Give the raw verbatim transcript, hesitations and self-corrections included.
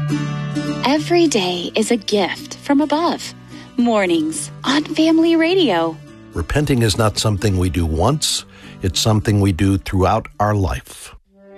Every day is a gift from above. Mornings on Family Radio. Repenting is not something we do once. It's something we do throughout our life.